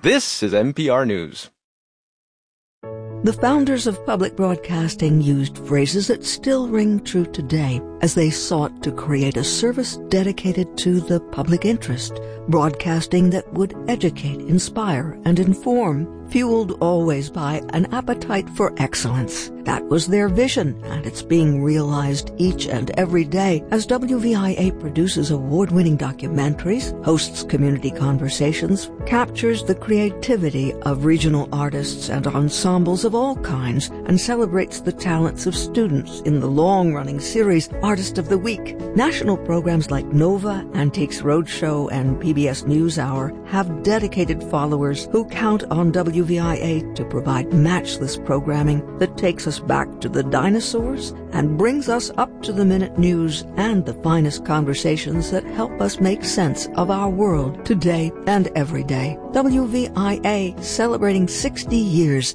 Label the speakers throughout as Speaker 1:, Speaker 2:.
Speaker 1: This is NPR News.
Speaker 2: The founders of public broadcasting used phrases that still ring true today as they sought to create a service dedicated to the public interest, broadcasting that would educate, inspire, and inform, fueled always by an appetite for excellence. That was their vision, and it's being realized each and every day as WVIA produces award-winning documentaries, hosts community conversations, captures the creativity of regional artists and ensembles of all kinds, and celebrates the talents of students in the long-running series Artist of the Week. National programs like Nova, Antiques Roadshow, and PBS NewsHour have dedicated followers who count on WVIA to provide matchless programming that takes us back to the dinosaurs and brings us up to the minute news and the finest conversations that help us make sense of our world today and every day. WVIA celebrating 60 years.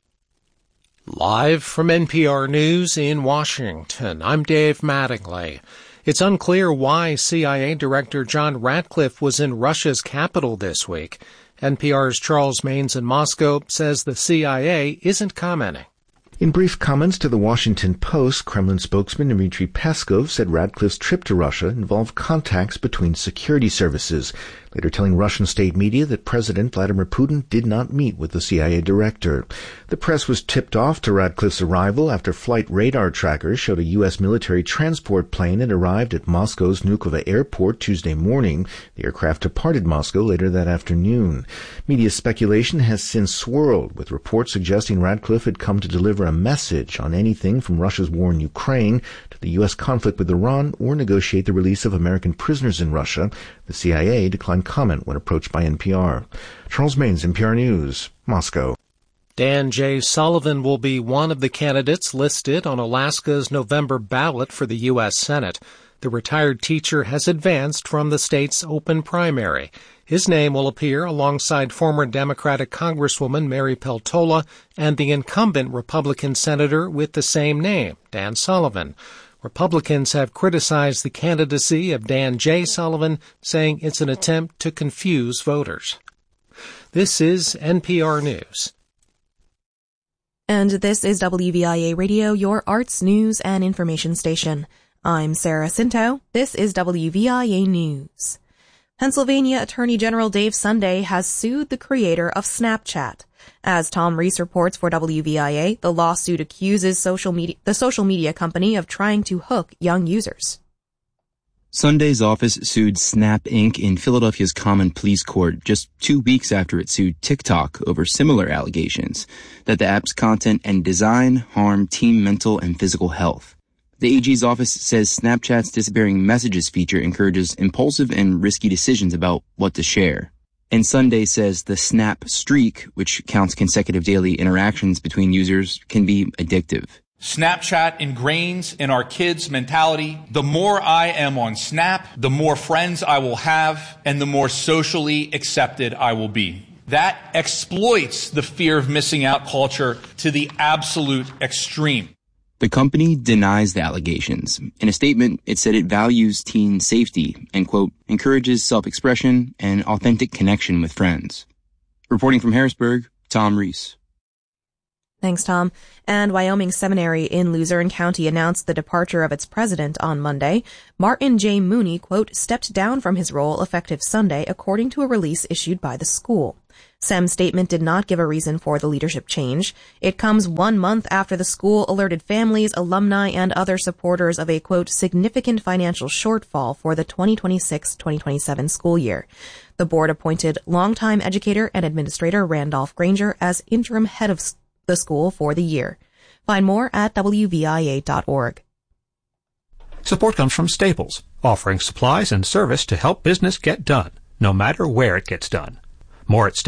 Speaker 3: Live from NPR News in Washington, I'm Dave Mattingly. It's unclear why CIA Director John Ratcliffe was in Russia's capital this week. NPR's Charles Maynes in Moscow says the CIA isn't commenting.
Speaker 4: In brief comments to the Washington Post, Kremlin spokesman Dmitry Peskov said Ratcliffe's trip to Russia involved contacts between security services, later telling Russian state media that President Vladimir Putin did not meet with the CIA director. The press was tipped off to Ratcliffe's arrival after flight radar trackers showed a U.S. military transport plane had arrived at Moscow's Vnukovo airport Tuesday morning. The aircraft departed Moscow later that afternoon. Media speculation has since swirled, with reports suggesting Ratcliffe had come to deliver a message on anything from Russia's war in Ukraine to the U.S. conflict with Iran or negotiate the release of American prisoners in Russia. The CIA declined comment when approached by NPR. Charles Maynes, NPR News, Moscow.
Speaker 3: Dan J. Sullivan will be one of the candidates listed on Alaska's November ballot for the U.S. Senate. The retired teacher has advanced from the state's open primary. His name will appear alongside former Democratic Congresswoman Mary Peltola and the incumbent Republican senator with the same name, Dan Sullivan. Republicans have criticized the candidacy of Dan J. Sullivan, saying it's an attempt to confuse voters. This is NPR News.
Speaker 5: And this is WVIA Radio, your arts, news, and information station. I'm Sarah Cinto. This is WVIA News. Pennsylvania Attorney General Dave Sunday has sued the creator of Snapchat. As Tom Reese reports for WVIA, the lawsuit accuses the social media company of trying to hook young users.
Speaker 6: Sunday's office sued Snap Inc. in Philadelphia's Common Pleas Court just 2 weeks after it sued TikTok over similar allegations that the app's content and design harm teen mental and physical health. The AG's office says Snapchat's disappearing messages feature encourages impulsive and risky decisions about what to share. And Sunday says the Snap Streak, which counts consecutive daily interactions between users, can be addictive.
Speaker 7: Snapchat ingrains in our kids' mentality, the more I am on Snap, the more friends I will have, and the more socially accepted I will be. That exploits the fear of missing out culture to the absolute extreme.
Speaker 6: The company denies the allegations. In a statement, it said it values teen safety and, quote, encourages self-expression and authentic connection with friends. Reporting from Harrisburg, Tom Reese.
Speaker 5: Thanks, Tom. And Wyoming Seminary in Luzerne County announced the departure of its president on Monday. Martin J. Mooney, quote, stepped down from his role effective Sunday, according to a release issued by the school. SEM's statement did not give a reason for the leadership change. It comes 1 month after the school alerted families, alumni, and other supporters of a, quote, significant financial shortfall for the 2026-2027 school year. The board appointed longtime educator and administrator Randolph Granger as interim head of the school for the year. Find more at WVIA.org.
Speaker 8: Support comes from Staples, offering supplies and service to help business get done, no matter where it gets done. More at Staples.